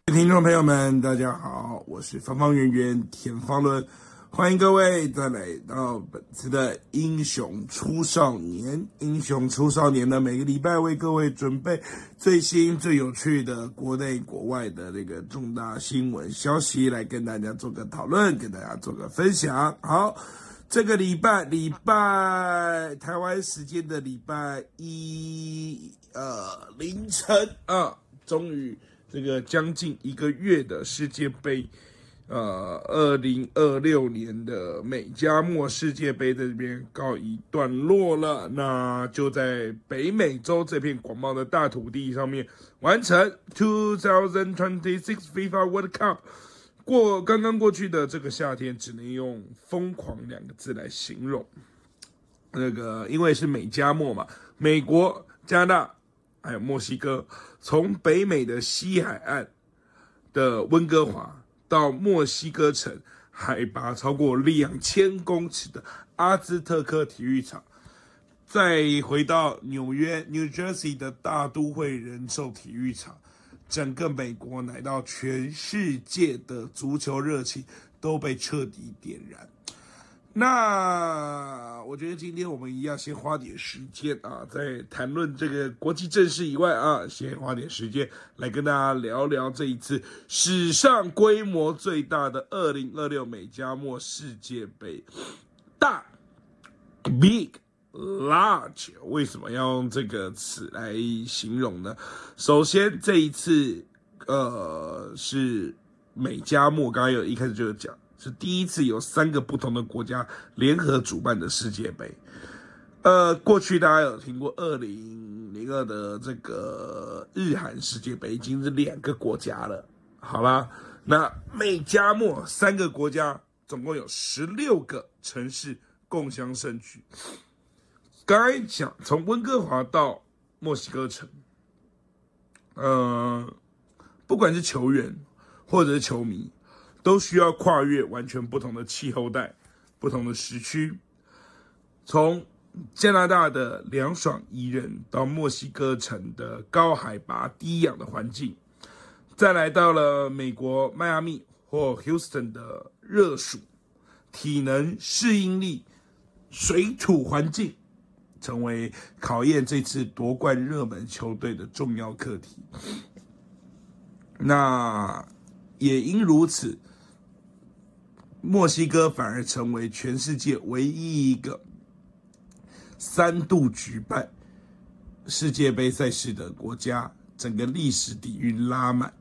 听众朋友们，大家好，我是方方圆圆田方伦，欢迎各位再来到本次的英雄出少年。英雄出少年呢，每个礼拜为各位准备最新最有趣的国内国外的那个重大新闻消息，来跟大家做个讨论，跟大家做个分享。好，这个礼拜台湾时间的礼拜一凌晨终于这个将近1个月的世界杯，2026年的美加墨世界杯在这边告一段落了。那就在北美洲这片广袤的大土地上面完成2026 FIFA World Cup。刚刚过去的这个夏天，只能用疯狂2个字来形容。因为是美加墨嘛，美国、加拿大还有墨西哥，从北美的西海岸的温哥华到墨西哥城海拔超过2000公尺的阿兹特克体育场，再回到纽约 New Jersey 的大都会人寿体育场，整个美国乃到全世界的足球热情都被彻底点燃。那我觉得今天我们一样先花点时间在谈论这个国际政事以外先花点时间来跟大家聊聊这一次史上规模最大的2026美加墨世界杯。大 Big Large 为什么要用这个词来形容呢？首先这一次是美加墨，刚刚一开始就有讲，是第一次有3个不同的国家联合主办的世界杯。过去大家有听过2002的这个日韩世界杯，已经是2个国家了。好啦，那美加墨3个国家，总共有16个城市共襄盛举。刚才讲从温哥华到墨西哥城，不管是球员或者是球迷，都需要跨越完全不同的气候带、不同的时区，从加拿大的凉爽宜人到墨西哥城的高海拔低氧的环境，再来到了美国迈阿密或 Houston 的热暑、体能适应力、水土环境，成为考验这次夺冠热门球队的重要课题。那也因如此，墨西哥反而成为全世界唯一一个3度举办世界杯赛事的国家，整个历史底蕴拉满。